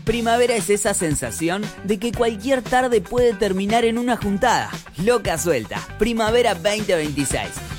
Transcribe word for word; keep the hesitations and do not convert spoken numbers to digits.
Primavera es esa sensación de que cualquier tarde puede terminar en una juntada. Loca suelta. Primavera veinte veintiséis.